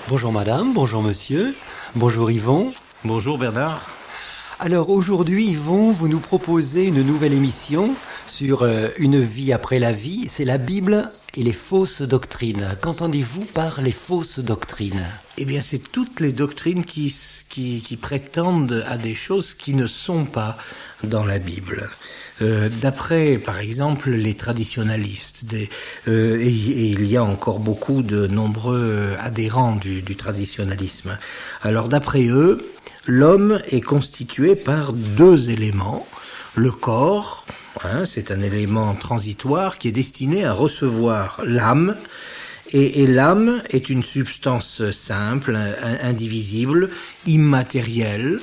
Bonjour madame, bonjour monsieur, bonjour Yvon. Bonjour Bernard. Alors aujourd'hui Yvon, vous nous proposez une nouvelle émission sur une vie après la vie, c'est la Bible et les fausses doctrines. Qu'entendez-vous par les fausses doctrines ? Eh bien, c'est toutes les doctrines qui prétendent à des choses qui ne sont pas dans la Bible. D'après, par exemple, les traditionalistes, et il y a encore beaucoup de nombreux adhérents du traditionalisme. Alors, d'après eux, l'homme est constitué par deux éléments. Le corps, c'est un élément transitoire qui est destiné à recevoir l'âme, et l'âme est une substance simple, indivisible, immatérielle,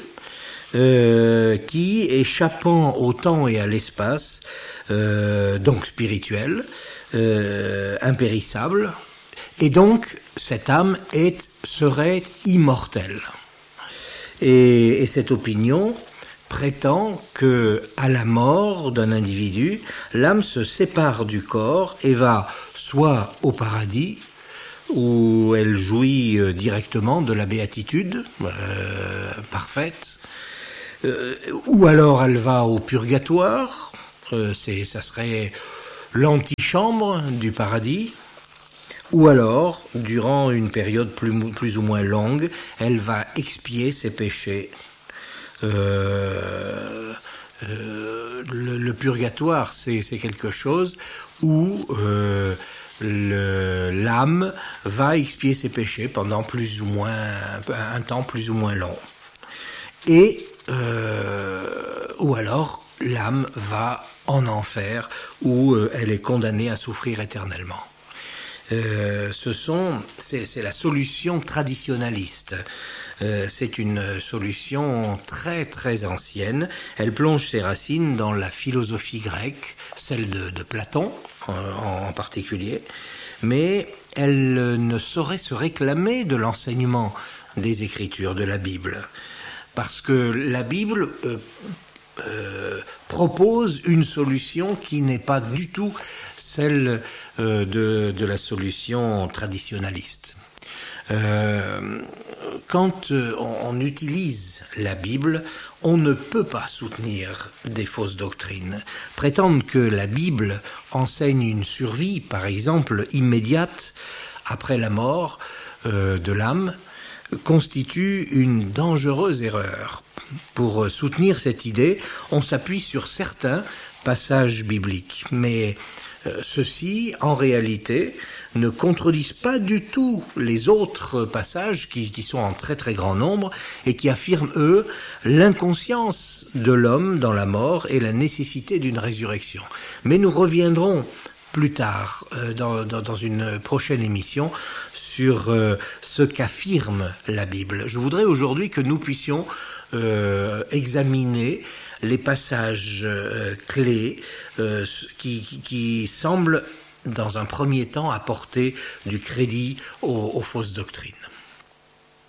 qui, échappant au temps et à l'espace, donc spirituelle, impérissable, et donc cette âme serait immortelle. Et cette opinion prétend que, à la mort d'un individu, l'âme se sépare du corps et va soit au paradis, où elle jouit directement de la béatitude parfaite, ou alors elle va au purgatoire, ça serait l'antichambre du paradis, ou alors, durant une période plus ou moins longue, elle va expier ses péchés. Le purgatoire, c'est quelque chose où l'âme va expier ses péchés pendant plus ou moins un temps plus ou moins long. Et ou alors l'âme va en enfer où elle est condamnée à souffrir éternellement. C'est la solution traditionnaliste. C'est une solution très très ancienne. Elle plonge ses racines dans la philosophie grecque, celle de Platon en particulier, mais elle ne saurait se réclamer de l'enseignement des Écritures, de la Bible, parce que la Bible propose une solution qui n'est pas du tout celle de la solution traditionnaliste. Quand on utilise la Bible, on ne peut pas soutenir des fausses doctrines. Prétendre que la Bible enseigne une survie, par exemple, immédiate après la mort de l'âme, constitue une dangereuse erreur. Pour soutenir cette idée, on s'appuie sur certains passages bibliques, mais ceux-ci, en réalité, ne contredisent pas du tout les autres passages qui sont en très très grand nombre et qui affirment, eux, l'inconscience de l'homme dans la mort et la nécessité d'une résurrection. Mais nous reviendrons plus tard, dans une prochaine émission, sur ce qu'affirme la Bible. Je voudrais aujourd'hui que nous puissions examiner les passages clés qui semblent, dans un premier temps, apporter du crédit aux fausses doctrines.